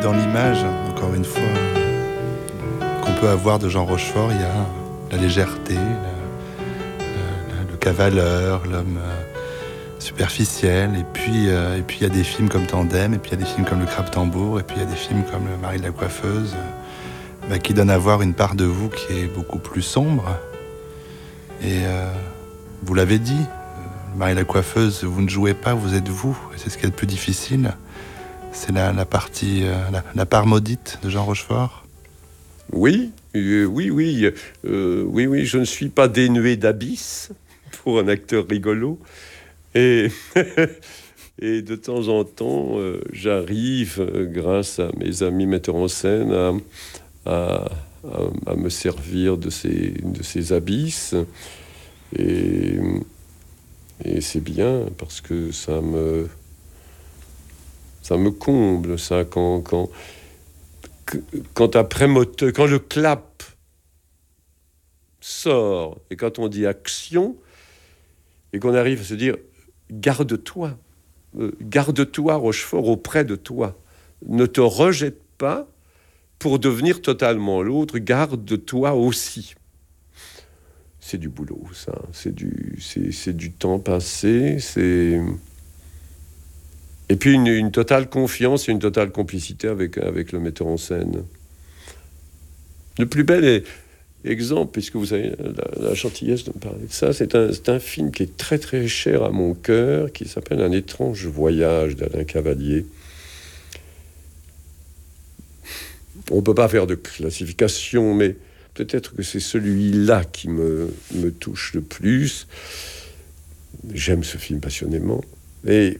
dans l'image, encore une fois, qu'on peut avoir de Jean Rochefort, il y a la légèreté, le cavaleur, l'homme superficiel, et puis il y a des films comme Tandem, et puis il y a des films comme Le Crabe-Tambour, et puis il y a des films comme Le Mari de la coiffeuse, qui donnent à voir une part de vous qui est beaucoup plus sombre. Et vous l'avez dit, Le Mari de la coiffeuse, vous ne jouez pas, vous êtes vous, et c'est ce qui est le plus difficile. C'est la partie, la part maudite de Jean Rochefort. Oui, je ne suis pas dénué d'abysse pour un acteur rigolo. Et, et de temps en temps, j'arrive, grâce à mes amis metteurs en scène, à me servir de ces abysses. Et c'est bien, parce que ça me comble, ça, quand après moteur, quand le clap sort, et quand on dit action, et qu'on arrive à se dire garde-toi, Rochefort, auprès de toi. Ne te rejette pas pour devenir totalement l'autre, garde-toi aussi. C'est du boulot, ça. C'est du temps passé, Et puis une totale confiance et une totale complicité avec le metteur en scène. Le plus bel exemple, puisque vous avez la gentillesse de me parler de ça, c'est un film qui est très très cher à mon cœur, qui s'appelle Un étrange voyage d'Alain Cavalier. On ne peut pas faire de classification, mais peut-être que c'est celui-là qui me touche le plus. J'aime ce film passionnément. Et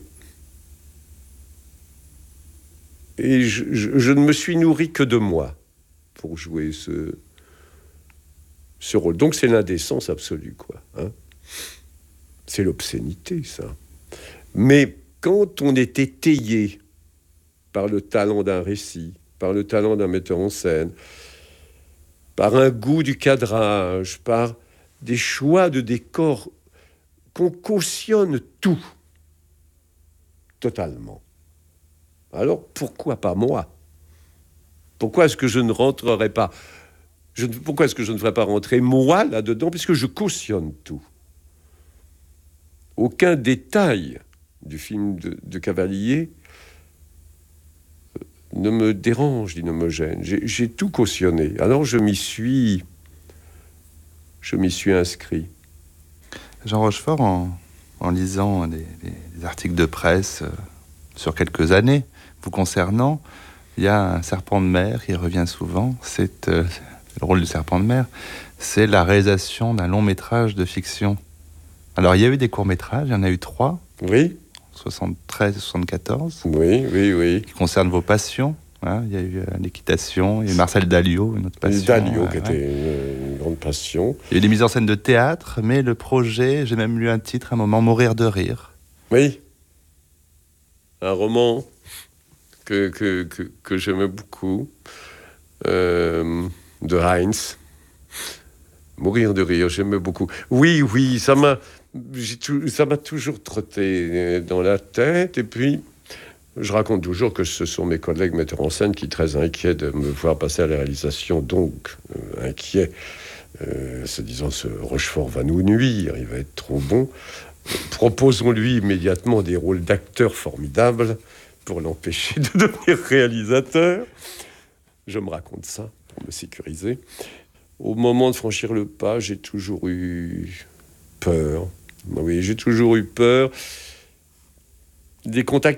je ne me suis nourri que de moi pour jouer ce rôle. Donc c'est l'indécence absolue, quoi. Hein. C'est l'obscénité, ça. Mais quand on est étayé par le talent d'un récit, par le talent d'un metteur en scène, par un goût du cadrage, par des choix de décor, qu'on cautionne tout, totalement. Alors, pourquoi pas moi ? Pourquoi est-ce que je ne rentrerai pas ? Pourquoi est-ce que je ne ferais pas rentrer moi là-dedans ? Puisque je cautionne tout. Aucun détail du film de Cavalier ne me dérange, ni ne me gêne. J'ai tout cautionné. Alors je m'y suis inscrit. Jean Rochefort, en lisant des articles de presse sur quelques années vous concernant, il y a un serpent de mer qui revient souvent. C'est le rôle du serpent de mer, c'est la réalisation d'un long métrage de fiction. Alors il y a eu des courts métrages, il y en a eu 3. Oui. 73 et 74. Oui. Qui concernent vos passions. Hein, il y a eu l'équitation, il y a eu Marcel Dalliot, une autre passion. Dalliot, qui était une grande passion. Il y a eu des mises en scène de théâtre, mais le projet, j'ai même lu un titre à un moment, Mourir de rire. Oui. Un roman que j'aimais beaucoup, de Heinz. Mourir de rire, j'aimais beaucoup. Oui, ça m'a toujours trotté dans la tête. Et puis, je raconte toujours que ce sont mes collègues metteurs en scène qui, très inquiets de me voir passer à la réalisation, donc inquiets, se disant, ce Rochefort va nous nuire, il va être trop bon. Proposons-lui immédiatement des rôles d'acteurs formidables pour l'empêcher de devenir réalisateur. Je me raconte ça pour me sécuriser. Au moment de franchir le pas, j'ai toujours eu peur. Oui, j'ai toujours eu peur. Des contacts